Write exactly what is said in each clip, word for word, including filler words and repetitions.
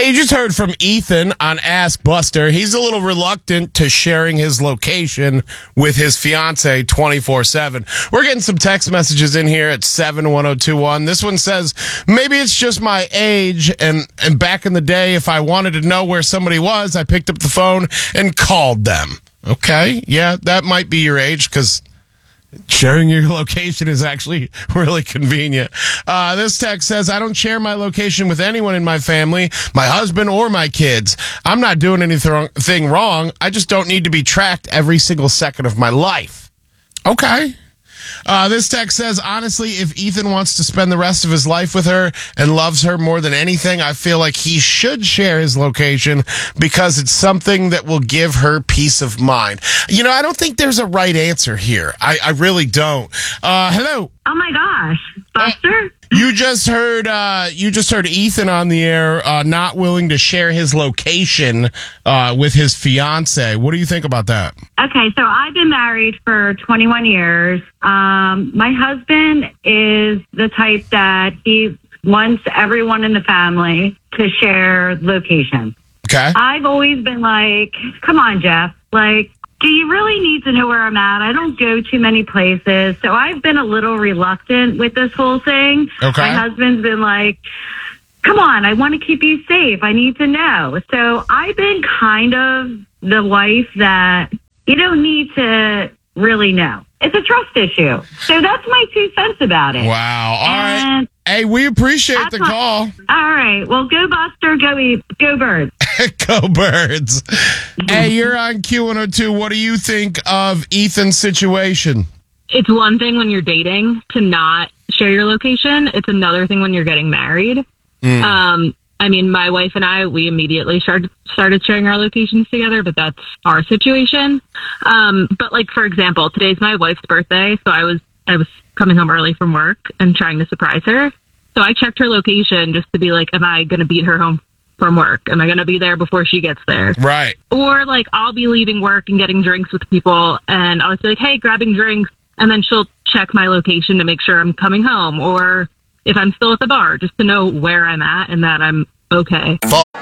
Hey, you just heard from Ethan on Ask Buster. He's a little reluctant to sharing his location with his fiance twenty-four seven. We're getting some text messages in here at seven one zero two one. This one says, maybe it's just my age, and, and back in the day, if I wanted to know where somebody was, I picked up the phone and called them. Okay, yeah, that might be your age, because sharing your location is actually really convenient. Uh, this text says, I don't share my location with anyone in my family, my husband or my kids. I'm not doing anything wrong. I just don't need to be tracked every single second of my life. Okay. Uh, this text says, honestly, if Ethan wants to spend the rest of his life with her and loves her more than anything, I feel like he should share his location because it's something that will give her peace of mind. You know, I don't think there's a right answer here. I, I really don't. Uh, hello. Oh my gosh, Buster? Uh, you just heard uh, you just heard Ethan on the air uh, not willing to share his location uh, with his fiance. What do you think about that? Okay, so I've been married for twenty-one years. Um, my husband is the type that he wants everyone in the family to share location. Okay. I've always been like, come on, Jeff, like, do you really need to know where I'm at? I don't go too many places. So I've been a little reluctant with this whole thing. Okay. My husband's been like, come on, I want to keep you safe. I need to know. So I've been kind of the wife that you don't need to really know. It's a trust issue. So that's my two cents about it. Wow. All and right. Hey, we appreciate the my, call. All right. Well, go Buster, go eat, go Birds. Go Birds. Hey, you're on Q one oh two. What do you think of Ethan's situation? It's one thing when you're dating to not share your location. It's another thing when you're getting married. Mm. Um, I mean, my wife and I, we immediately started started sharing our locations together, but that's our situation. Um, but like, for example, today's my wife's birthday, so I was I was coming home early from work and trying to surprise her. So I checked her location just to be like, am I going to beat her home from work? Am I going to be there before she gets there? Right. Or like, I'll be leaving work and getting drinks with people, and I'll be like, hey, grabbing drinks, and then she'll check my location to make sure I'm coming home, or if I'm still at the bar, just to know where I'm at and that I'm okay.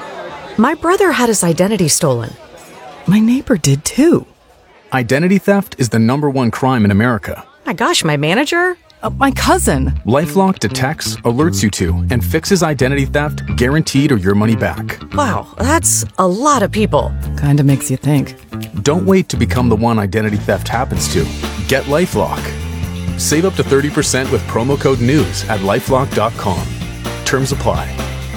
My brother had his identity stolen. My neighbor did too. Identity theft is the number one crime in America. My gosh, my manager? Uh, my cousin. LifeLock detects, alerts you to, and fixes identity theft guaranteed or your money back. Wow, that's a lot of people. Kinda makes you think. Don't wait to become the one identity theft happens to. Get LifeLock. Save up to thirty percent with promo code NEWS at lifelock dot com. Terms apply.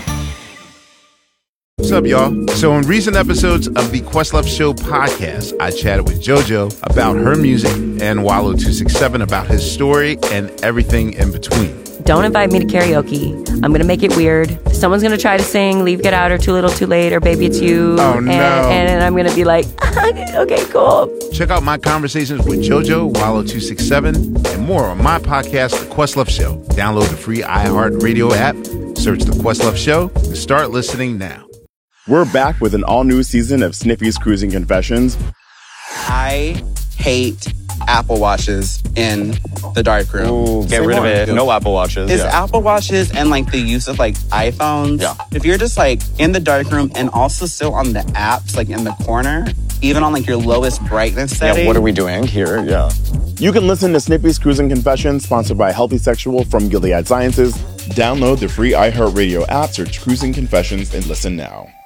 What's up, y'all? So in recent episodes of the Questlove Show podcast, I chatted with JoJo about her music and Wallow two six seven about his story and everything in between. Don't invite me to karaoke. I'm going to make it weird. Someone's going to try to sing Leave, Get Out, or Too Little, Too Late, or Baby It's You. Oh, no. And, and I'm going to be like, okay, cool. Check out my conversations with JoJo, Wallow two six seven, and more on my podcast, The Questlove Show. Download the free iHeartRadio app, search The Questlove Show, and start listening now. We're back with an all-new season of Snippy's Cruising Confessions. I hate Apple Watches in the darkroom. Ooh, get rid of it. No Apple Watches. It's yeah. Apple Watches and like the use of like iPhones. Yeah. If you're just like in the darkroom and also still on the apps, like in the corner, even on like your lowest brightness setting. Yeah, what are we doing here? Yeah. You can listen to Snippy's Cruising Confessions, sponsored by Healthy Sexual from Gilead Sciences. Download the free iHeartRadio app, search Cruising Confessions, and listen now.